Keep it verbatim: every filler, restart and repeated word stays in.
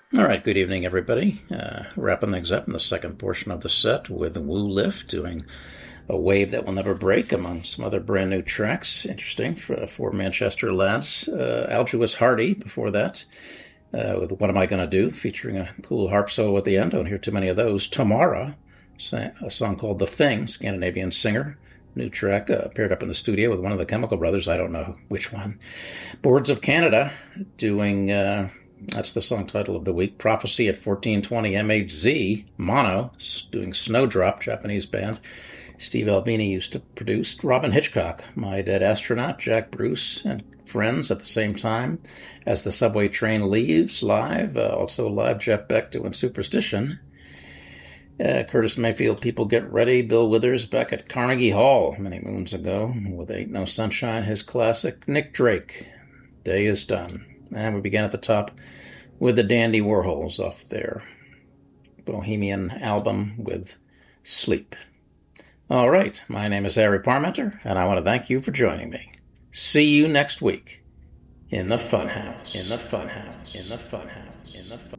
All right, good evening, everybody. Uh, wrapping things up in the second portion of the set with Woo Lift doing A Wave That Will Never Break, among some other brand new tracks. Interesting for, for Manchester lads. Uh, Algius Hardy before that uh, with What Am I Gonna Do, featuring a cool harp solo at the end. Don't hear too many of those. Tamara, a song called The Thing, Scandinavian singer. New track uh, paired up in the studio with one of the Chemical Brothers. I don't know which one. Boards of Canada doing... Uh, That's the song title of the week. Prophecy at fourteen twenty M H Z. Mono, doing Snowdrop, Japanese band. Steve Albini used to produce. Robin Hitchcock, My Dead Astronaut. Jack Bruce and friends at the same time as the subway train leaves live. Uh, also live, Jeff Beck doing Superstition. Uh, Curtis Mayfield, People Get Ready. Bill Withers back at Carnegie Hall many moons ago with Ain't No Sunshine, his classic. Nick Drake, Day Is Done. And we began at the top with the Dandy Warhols off their Bohemian album with Sleep. All right, my name is Harry Parmenter, and I want to thank you for joining me. See you next week in the Funhouse. In the Funhouse. In the Funhouse. In the Funhouse.